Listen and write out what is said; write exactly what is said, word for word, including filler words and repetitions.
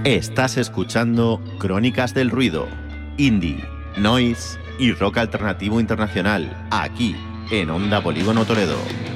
Estás escuchando Crónicas del Ruido, Indie, Noise y Rock Alternativo Internacional, aquí en Onda Polígono Toledo.